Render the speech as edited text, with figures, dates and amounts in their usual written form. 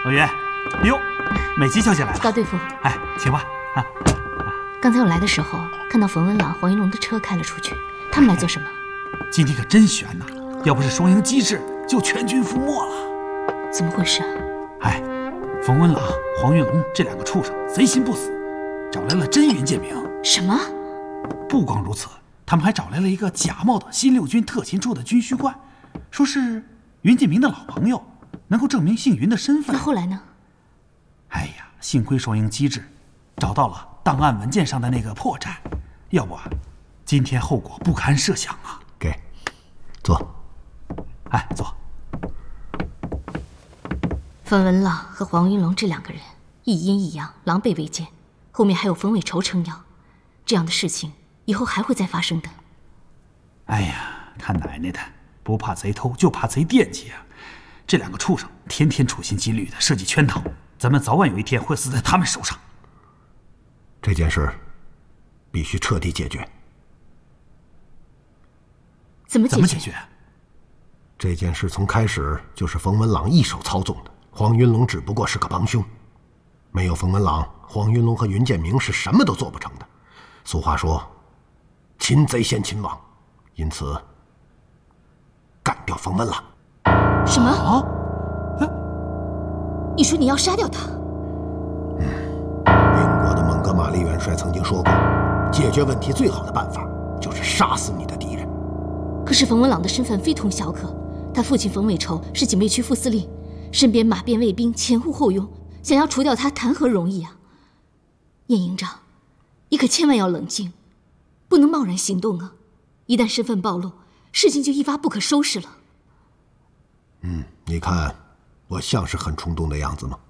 老袁，哟，美琪小姐来了。 高队副， 哎，请吧。啊， 刚才我来的时候，看到冯文朗、黄云龙的车开了出去，他们来做什么？ 今天可真悬呐！要不是双赢机制，就全军覆没了。 怎么回事啊？ 哎，冯文朗、黄云龙这2个畜生贼心不死，找来了真云建明。 什么？ 不光如此，他们还找来了一个假冒的新6军特勤处的军需官，说是云建明的老朋友，能够证明姓云的身份。 那后来呢？ 哎呀，幸亏双赢机制找到了档案文件上的那个破绽，要不今天后果不堪设想啊！ 给，坐。 哎，坐。 冯文朗和黄云龙这2个人一阴一阳，狼狈为奸，后面还有冯伟筹撑腰，这样的事情以后还会再发生的。 哎呀，他奶奶的，不怕贼偷，就怕贼惦记啊！这2个畜生天天处心积虑的设计圈套，咱们早晚有一天会死在他们手上。 这件事必须彻底解决。 怎么解决？ 这件事从开始就是冯文朗一手操纵的，黄云龙只不过是个帮凶。没有冯文朗，黄云龙和云建明是什么都做不成的。俗话说，擒贼先擒王，因此干掉冯文朗。 什么？啊？你说你要杀掉他？ 英国的蒙哥马利元帅曾经说过，解决问题最好的办法就是杀死你的敌人。 可是冯文朗的身份非同小可，他父亲冯伟筹是警卫区副司令，身边马鞭卫兵前呼后拥，想要除掉他谈何容易啊！叶营长，你可千万要冷静，不能贸然行动啊！一旦身份暴露，事情就一发不可收拾了。 你看我像是很冲动的样子吗？